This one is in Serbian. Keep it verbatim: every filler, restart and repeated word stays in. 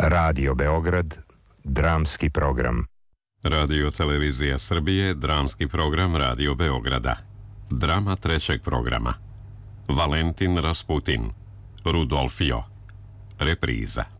Radio Beograd, dramski program. Radio Televizija Srbije, dramski program Radio Beograda. Drama trećeg programa. Valentin Rasputin, Rudolfio. Repriza.